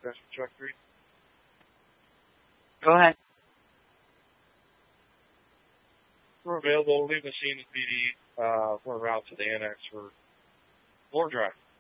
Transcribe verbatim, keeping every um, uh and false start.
That's for truck three. Go ahead. We're available. Leave the scene at P D uh, for a route to the annex for floor drive.